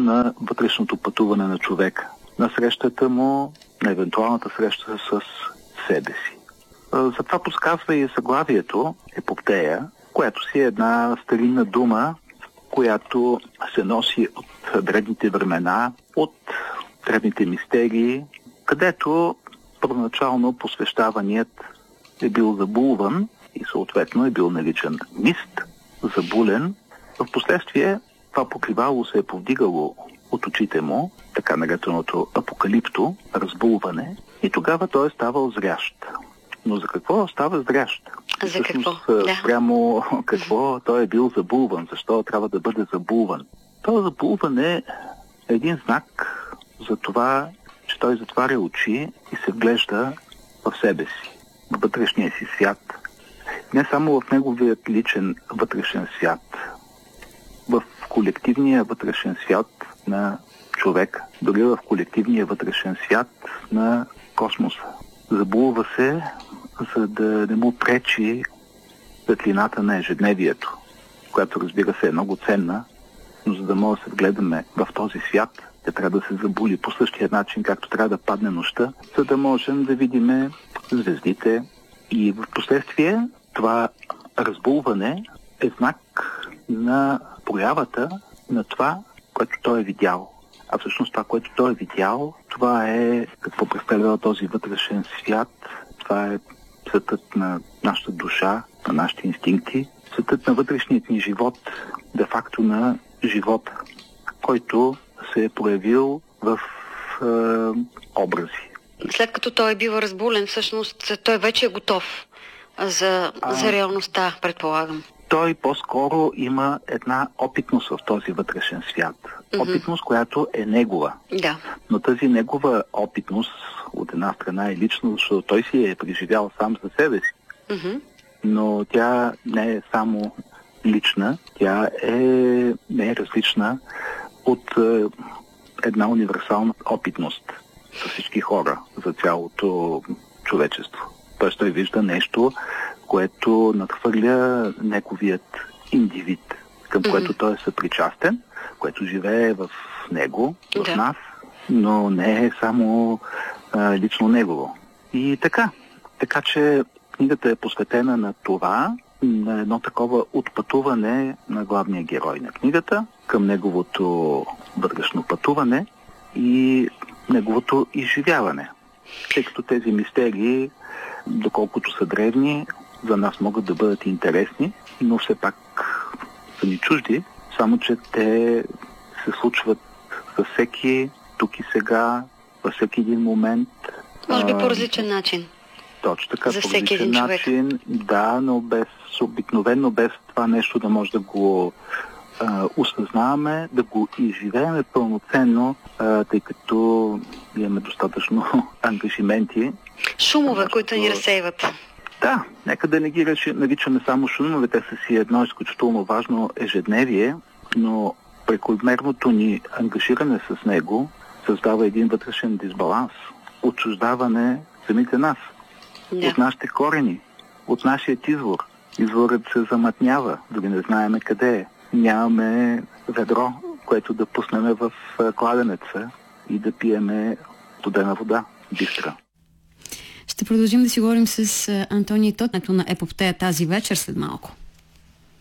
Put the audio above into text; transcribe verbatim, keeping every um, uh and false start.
на вътрешното пътуване на човека, на срещата му, на евентуалната среща с себе си. За това подсказва и заглавието епоптея, която си е една старинна дума, която се носи от древните времена, от древните мистерии, където първоначално посвещаваният е бил забулван и съответно е бил наричан мист, забулен. В последствие това покривало се е повдигало от очите му, така нареченото апокалипто, разбулване, и тогава той е ставал зрящ. Но за какво става зрящ? За какво? Да. Прямо какво той е бил забулван, защо трябва да бъде забулван. Това забулване е един знак за това, че той затваря очи и се вглежда в себе си, в вътрешния си свят. Не само в неговият личен вътрешен свят, в колективния вътрешен свят на човек, дори в колективния вътрешен свят на космоса. Забулва се, за да не му пречи светлината на ежедневието, която, разбира се, е много ценна, но за да може да се вгледаме в този свят, тя трябва да се забули по същия начин, както трябва да падне нощта, за да можем да видим звездите. И в последствие това разбулване е знак на проявата на това, което той е видял. А всъщност това, което той е видял, това е какво представлява този вътрешен свят. Това е светът на нашата душа, на нашите инстинкти, светът на вътрешният ни живот, де-факто на живота, който се е проявил в е, образи. След като той е бил разбулен, всъщност той вече е готов за, а, за реалността, предполагам. Той по-скоро има една опитност в този вътрешен свят. Mm-hmm. Опитност, която е негова. Да. Но тази негова опитност от една страна е лична, защото той си е преживял сам за себе си. Mm-hmm. Но тя не е само лична, тя е, не е различна от е, една универсална опитност за всички хора, за цялото човечество. Тоест той вижда нещо, което надхвърля неговият индивид, към mm-hmm. което той е съпричастен, което живее в него, в да. нас, но не е само а, лично негово. И така. Така че книгата е посветена на това, на едно такова отпътуване на главния герой на книгата, към неговото вътрешно пътуване и неговото изживяване. Тъй като тези мистерии, доколкото са древни, за нас могат да бъдат интересни, но все пак са ни чужди, само че те се случват във всеки тук и сега, във всеки един момент. Може би по различен начин. Точно така, за по всеки различен един начин, човек. Да, но без, обикновено без това нещо да може да го а, осъзнаваме, да го изживеем пълноценно, а, тъй като имаме достатъчно ангажименти. Шумове, защото... които ни разсейват. Да, нека да не ги наричаме само шумове, те са си едно изключително важно ежедневие, но прекомерното ни ангажиране с него създава един вътрешен дисбаланс, отчуждаване самите нас, да. От нашите корени, от нашия извор. Изворът се замътнява, дори не знаеме къде е. Нямаме ведро, което да пуснем в кладенеца и да пиеме студена вода, бистра. Ще продължим да си говорим с Антоний Тотнето на епоптея тази вечер след малко.